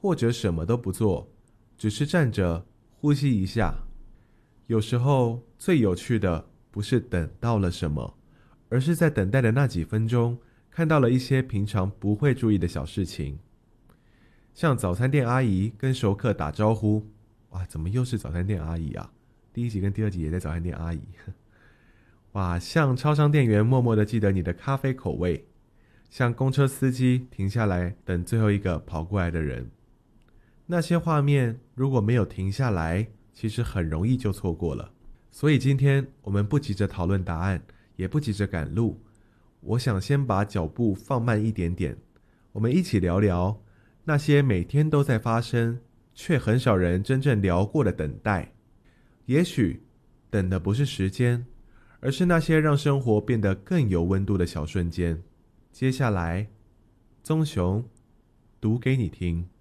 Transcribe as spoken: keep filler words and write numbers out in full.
或者什么都不做，只是站着呼吸一下。有时候最有趣的不是等到了什么，而是在等待的那几分钟看到了一些平常不会注意的小事情。像早餐店阿姨跟熟客打招呼，哇，怎么又是早餐店阿姨啊？第一集跟第二集也在早餐店阿姨。哇，像超商店员默默地记得你的咖啡口味，像公车司机停下来等最后一个跑过来的人。那些画面如果没有停下来，其实很容易就错过了。所以今天我们不急着讨论答案，也不急着赶路，我想先把脚步放慢一点点，我们一起聊聊那些每天都在发生却很少人真正聊过的等待。也许等的不是时间，而是那些让生活变得更有温度的小瞬间。接下来宗雄读给你听。